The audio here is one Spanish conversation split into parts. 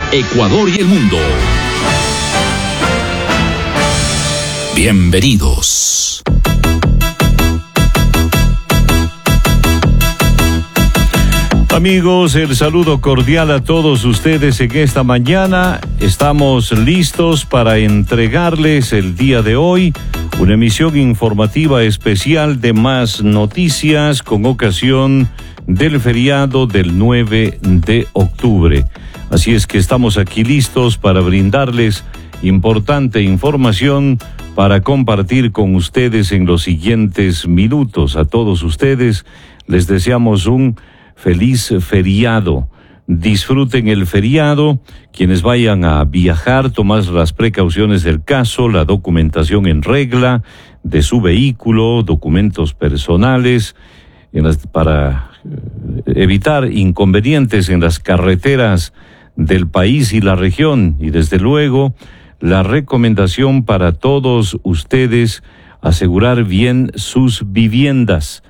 Ecuador y el mundo. Bienvenidos. Amigos, el saludo cordial a todos ustedes en esta mañana. Estamos listos para entregarles el día de hoy una emisión informativa especial de Más Noticias con ocasión del feriado del 9 de octubre. Así es que estamos aquí listos para brindarles importante información para compartir con ustedes en los siguientes minutos. A todos ustedes les deseamos un feliz feriado. Disfruten el feriado. Quienes vayan a viajar, tomar las precauciones del caso, la documentación en regla de su vehículo, documentos personales, para evitar inconvenientes en las carreteras del país y la región. Y desde luego, la recomendación para todos ustedes, asegurar bien sus viviendas,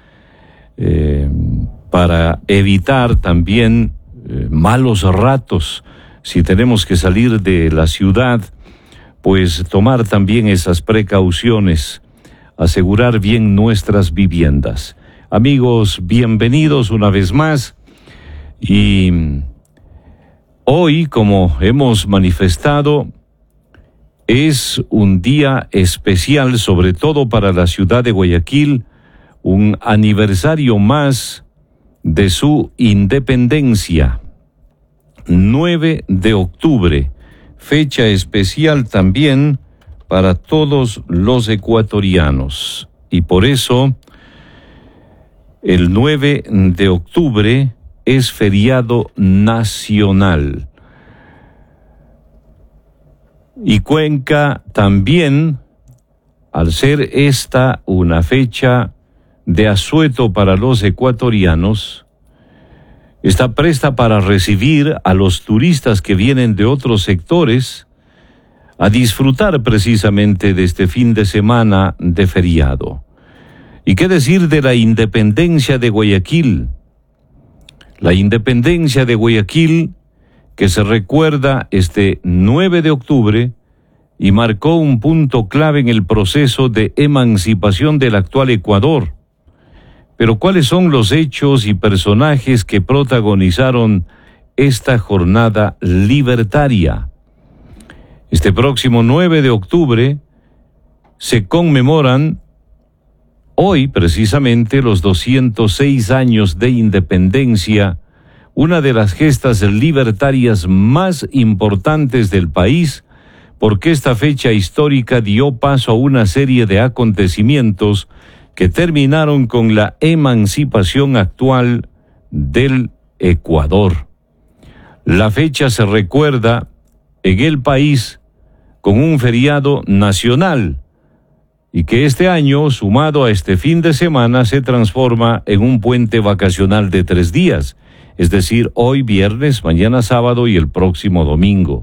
para evitar también malos ratos. Si tenemos que salir de la ciudad, pues tomar también esas precauciones, asegurar bien nuestras viviendas. Amigos, bienvenidos una vez más. Y hoy, como hemos manifestado, es un día especial, sobre todo para la ciudad de Guayaquil, un aniversario más de su independencia. 9 de octubre, fecha especial también para todos los ecuatorianos. Y por eso, el 9 de octubre es feriado nacional. Y Cuenca también, al ser esta una fecha de asueto para los ecuatorianos, está presta para recibir a los turistas que vienen de otros sectores a disfrutar precisamente de este fin de semana de feriado. ¿Y qué decir de la independencia de Guayaquil? La independencia de Guayaquil, que se recuerda este 9 de octubre y marcó un punto clave en el proceso de emancipación del actual Ecuador. Pero ¿cuáles son los hechos y personajes que protagonizaron esta jornada libertaria? Este próximo 9 de octubre se conmemoran hoy precisamente los 206 años de independencia, una de las gestas libertarias más importantes del país, porque esta fecha histórica dio paso a una serie de acontecimientos que terminaron con la emancipación actual del Ecuador. La fecha se recuerda en el país con un feriado nacional y que este año, sumado a este fin de semana, se transforma en un puente vacacional de 3 días, es decir, hoy viernes, mañana sábado y el próximo domingo.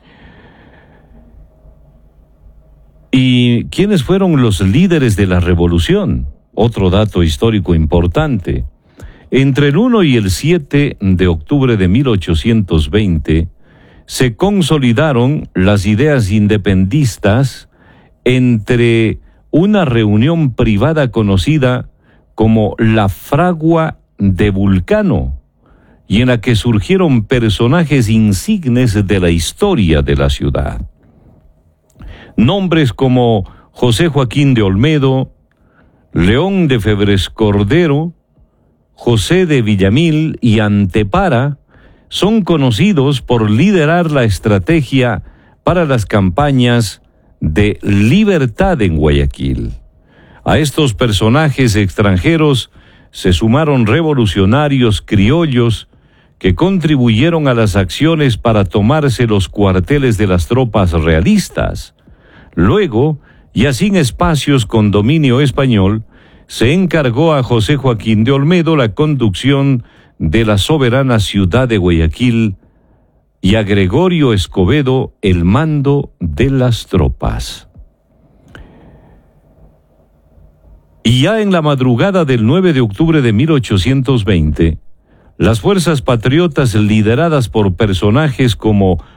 ¿Y quiénes fueron los líderes de la revolución? Otro dato histórico importante. Entre el 1 y el 7 de octubre de 1820, se consolidaron las ideas independistas entre una reunión privada conocida como la Fragua de Vulcano, y en la que surgieron personajes insignes de la historia de la ciudad. Nombres como José Joaquín de Olmedo, León de Febres Cordero, José de Villamil y Antepara son conocidos por liderar la estrategia para las campañas de libertad en Guayaquil. A estos personajes extranjeros se sumaron revolucionarios criollos que contribuyeron a las acciones para tomarse los cuarteles de las tropas realistas. Luego, ya sin espacios con dominio español, se encargó a José Joaquín de Olmedo la conducción de la soberana ciudad de Guayaquil y a Gregorio Escobedo el mando de las tropas. Y ya en la madrugada del 9 de octubre de 1820, las fuerzas patriotas lideradas por personajes como